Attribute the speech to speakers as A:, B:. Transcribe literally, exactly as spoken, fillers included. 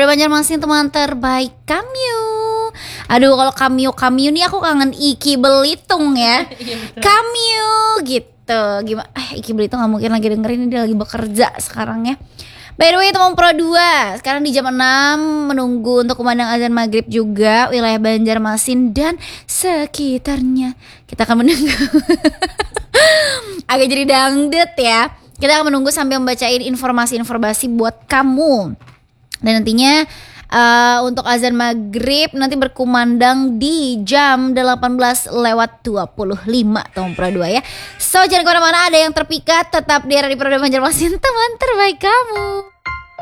A: Banjarmasin, teman terbaik Kamyu. Aduh, kalau Kamyu Kamyu nih aku kangen Iki Belitung ya. Kamyu gitu. Gimana? Eh, Iki Belitung nggak mungkin lagi dengerin, dia lagi bekerja sekarang ya. By the way, teman Pro dua, sekarang di jam enam menunggu untuk kumandang azan maghrib juga wilayah Banjarmasin dan sekitarnya. Kita akan menunggu. Agak jadi dangdut ya. Kita akan menunggu sambil membacain informasi-informasi buat kamu. Dan nantinya uh, untuk azan maghrib nanti berkumandang di jam delapan belas lewat dua puluh lima, teman Pro dua ya. So jangan kemana-mana, ada yang terpikat, tetap di Radio Pro dua Banjarmasin, teman terbaik kamu.